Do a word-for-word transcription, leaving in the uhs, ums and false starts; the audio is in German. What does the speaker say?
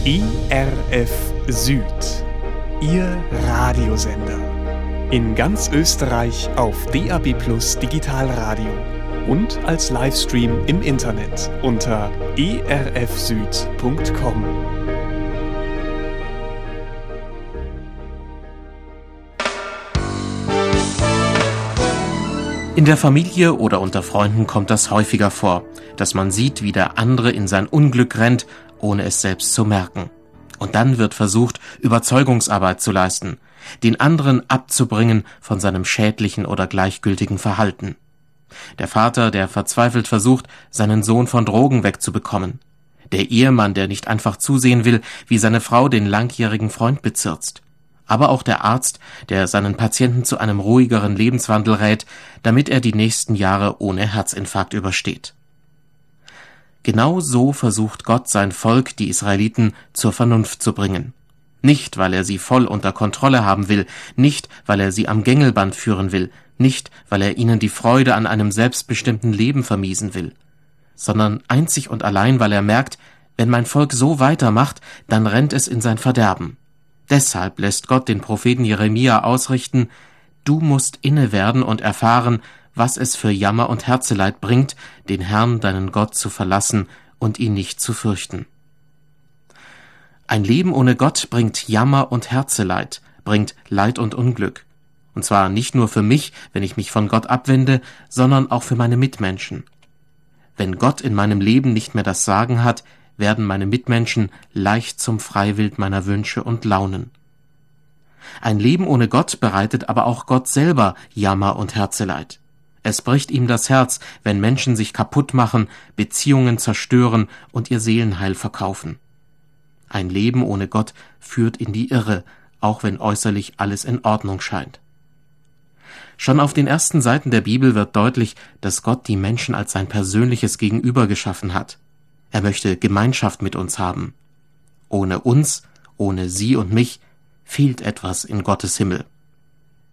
E R F Süd, Ihr Radiosender. In ganz Österreich auf D A B Plus Digitalradio und als Livestream im Internet unter e r f süd punkt com. In der Familie oder unter Freunden kommt das häufiger vor, dass man sieht, wie der andere in sein Unglück rennt, ohne es selbst zu merken. Und dann wird versucht, Überzeugungsarbeit zu leisten, den anderen abzubringen von seinem schädlichen oder gleichgültigen Verhalten. Der Vater, der verzweifelt versucht, seinen Sohn von Drogen wegzubekommen. Der Ehemann, der nicht einfach zusehen will, wie seine Frau den langjährigen Freund bezirzt. Aber auch der Arzt, der seinen Patienten zu einem ruhigeren Lebenswandel rät, damit er die nächsten Jahre ohne Herzinfarkt übersteht. Genau so versucht Gott sein Volk, die Israeliten, zur Vernunft zu bringen. Nicht, weil er sie voll unter Kontrolle haben will, nicht, weil er sie am Gängelband führen will, nicht, weil er ihnen die Freude an einem selbstbestimmten Leben vermiesen will, sondern einzig und allein, weil er merkt, wenn mein Volk so weitermacht, dann rennt es in sein Verderben. Deshalb lässt Gott den Propheten Jeremia ausrichten: Du musst inne werden und erfahren, was es für Jammer und Herzeleid bringt, den Herrn, deinen Gott, zu verlassen und ihn nicht zu fürchten. Ein Leben ohne Gott bringt Jammer und Herzeleid, bringt Leid und Unglück. Und zwar nicht nur für mich, wenn ich mich von Gott abwende, sondern auch für meine Mitmenschen. Wenn Gott in meinem Leben nicht mehr das Sagen hat, werden meine Mitmenschen leicht zum Freiwild meiner Wünsche und Launen. Ein Leben ohne Gott bereitet aber auch Gott selber Jammer und Herzeleid. Es bricht ihm das Herz, wenn Menschen sich kaputt machen, Beziehungen zerstören und ihr Seelenheil verkaufen. Ein Leben ohne Gott führt in die Irre, auch wenn äußerlich alles in Ordnung scheint. Schon auf den ersten Seiten der Bibel wird deutlich, dass Gott die Menschen als sein persönliches Gegenüber geschaffen hat. Er möchte Gemeinschaft mit uns haben. Ohne uns, ohne sie und mich, fehlt etwas in Gottes Himmel.